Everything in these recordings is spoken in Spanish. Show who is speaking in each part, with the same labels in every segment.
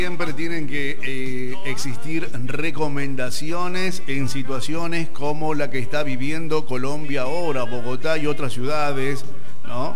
Speaker 1: Siempre tienen que existir recomendaciones en situaciones como la que está viviendo Colombia ahora, Bogotá y otras ciudades, ¿no?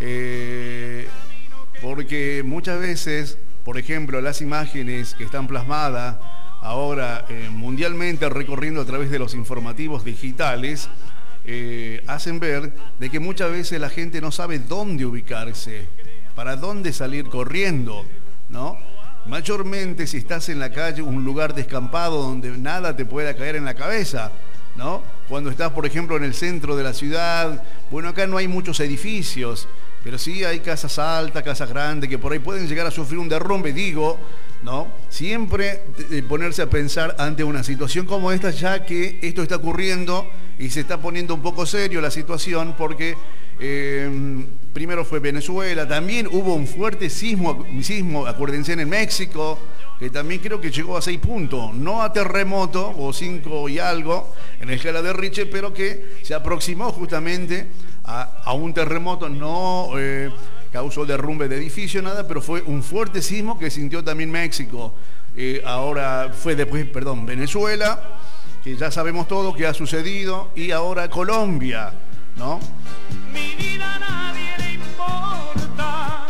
Speaker 1: Porque muchas veces, por ejemplo, las imágenes que están plasmadas ahora mundialmente recorriendo a través de los informativos digitales, hacen ver de que muchas veces la gente no sabe dónde ubicarse, para dónde salir corriendo, ¿no? Mayormente si estás en la calle, un lugar descampado donde nada te pueda caer en la cabeza, ¿no? Cuando estás, por ejemplo, en el centro de la ciudad, bueno, acá no hay muchos edificios, pero sí hay casas altas, casas grandes, que por ahí pueden llegar a sufrir un derrumbe, digo, ¿no? Siempre ponerse a pensar ante una situación como esta, ya que esto está ocurriendo y se está poniendo un poco serio la situación, porque primero fue Venezuela, también hubo un fuerte sismo, acuérdense, en México, que también creo que llegó a 6 puntos, no a terremoto, o 5 y algo, en la escala de Richter, pero que se aproximó justamente a un terremoto, no causó derrumbe de edificio, nada, pero fue un fuerte sismo que sintió también México. Ahora fue después, Venezuela, que ya sabemos todo que ha sucedido, y ahora Colombia, ¿no? Mi vida a nadie le importa.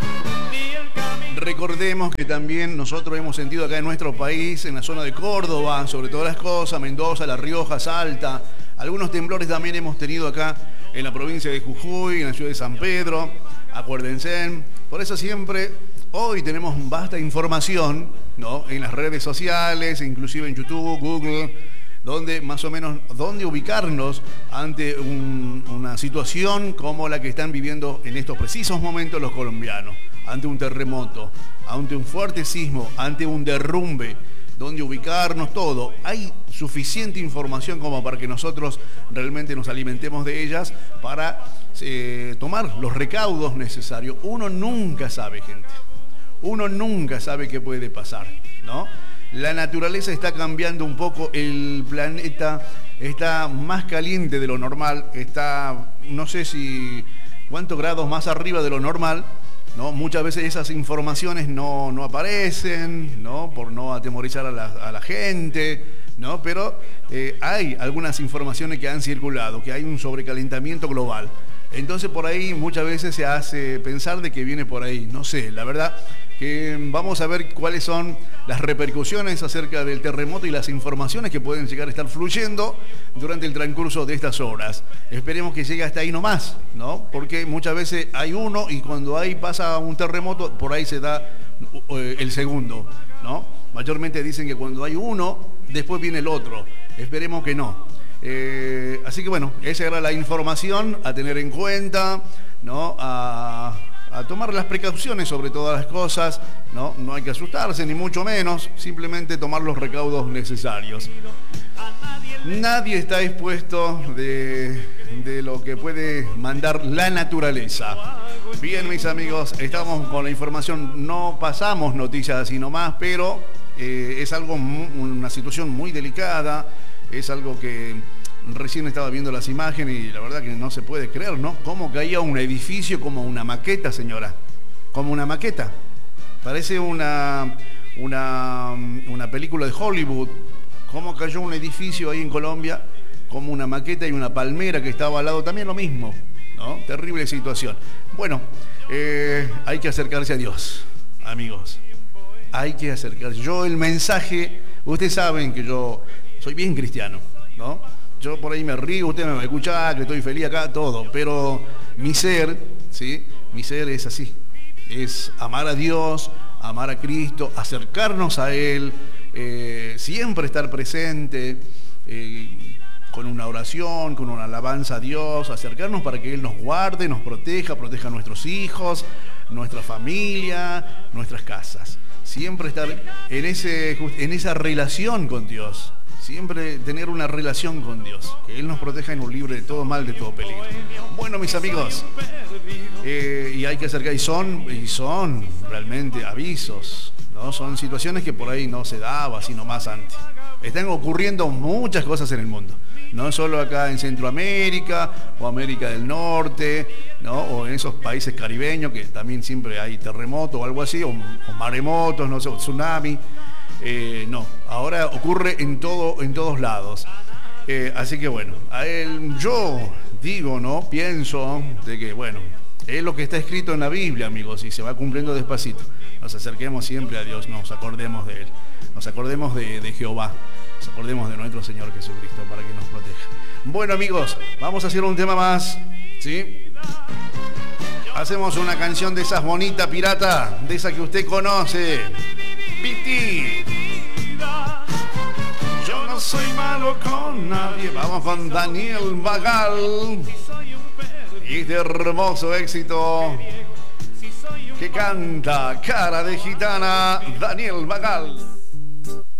Speaker 1: Recordemos que también nosotros hemos sentido acá en nuestro país, en la zona de Córdoba, sobre todas las cosas, Mendoza, La Rioja, Salta, algunos temblores también hemos tenido acá en la provincia de Jujuy, en la ciudad de San Pedro, acuérdense. Por eso siempre, hoy tenemos vasta información, ¿no? En las redes sociales, inclusive en YouTube, Google, donde más o menos dónde ubicarnos ante una situación como la que están viviendo en estos precisos momentos los colombianos, ante un terremoto, ante un fuerte sismo, ante un derrumbe, dónde ubicarnos, todo. Hay suficiente información como para que nosotros realmente nos alimentemos de ellas para tomar los recaudos necesarios. Uno nunca sabe, gente. Uno nunca sabe qué puede pasar, ¿no? La naturaleza está cambiando un poco, el planeta está más caliente de lo normal, está, no sé si cuántos grados más arriba de lo normal, ¿no? Muchas veces esas informaciones no aparecen, ¿no? Por no atemorizar a la gente, ¿no? Pero hay algunas informaciones que han circulado, que hay un sobrecalentamiento global. Entonces por ahí muchas veces se hace pensar de que viene por ahí, no sé, la verdad que vamos a ver cuáles son las repercusiones acerca del terremoto y las informaciones que pueden llegar a estar fluyendo durante el transcurso de estas horas. Esperemos que llegue hasta ahí nomás, ¿no? Porque muchas veces hay uno y cuando ahí pasa un terremoto, por ahí se da el segundo, ¿no? Mayormente dicen que cuando hay uno, después viene el otro. Esperemos que no. Así que bueno, esa era la información a tener en cuenta, ¿no? A tomar las precauciones sobre todas las cosas, ¿no? No hay que asustarse, ni mucho menos, simplemente tomar los recaudos necesarios. Nadie está expuesto de lo que puede mandar la naturaleza. Bien, mis amigos, estamos con la información, no pasamos noticias así nomás, pero es algo, una situación muy delicada, es algo que recién estaba viendo las imágenes y la verdad que no se puede creer, ¿no? Cómo caía un edificio como una maqueta, señora. Como una maqueta. Parece una película de Hollywood. Cómo cayó un edificio ahí en Colombia, como una maqueta y una palmera que estaba al lado, también lo mismo, ¿no? Terrible situación. Bueno, hay que acercarse a Dios, amigos. Hay que acercarse. Yo el mensaje, ustedes saben que yo soy bien cristiano, ¿no? Yo por ahí me río, usted me va a escuchar, que estoy feliz acá, todo. Pero mi ser, ¿sí? Mi ser es así. Es amar a Dios, amar a Cristo, acercarnos a Él, siempre estar presente, con una oración, con una alabanza a Dios, acercarnos para que Él nos guarde, nos proteja a nuestros hijos, nuestra familia, nuestras casas. Siempre estar en esa relación con Dios. Siempre tener una relación con Dios. Que Él nos proteja y nos libre de todo mal, de todo peligro. Bueno, mis amigos, y hay que acercar, y son realmente avisos, ¿no? Son situaciones que por ahí no se daba sino más antes. Están ocurriendo muchas cosas en el mundo. No solo acá en Centroamérica o América del Norte, ¿no? O en esos países caribeños que también siempre hay terremotos o algo así, o maremotos, no sé, o tsunami. No, ahora ocurre en todos lados. Así que bueno, yo digo, ¿no? Pienso de que, bueno, es lo que está escrito en la Biblia, amigos, y se va cumpliendo despacito. Nos acerquemos siempre a Dios, nos acordemos de Él, nos acordemos de Jehová, nos acordemos de nuestro Señor Jesucristo para que nos proteja. Bueno, amigos, vamos a hacer un tema más, ¿sí? Hacemos una canción de esas bonitas, pirata, de esa que usted conoce. Piti. Yo no soy malo con nadie. Vamos con Daniel Bagal. Y este hermoso éxito que canta Cara de Gitana, Daniel Bagal.